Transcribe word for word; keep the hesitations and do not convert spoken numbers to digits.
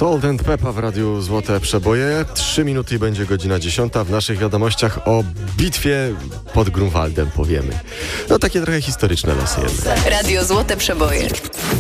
Salt and Pepper w Radiu Złote Przeboje. Trzy minuty i będzie godzina dziesiąta. W naszych wiadomościach o bitwie pod Grunwaldem powiemy. No takie trochę historyczne losy jednak. Radio Złote Przeboje.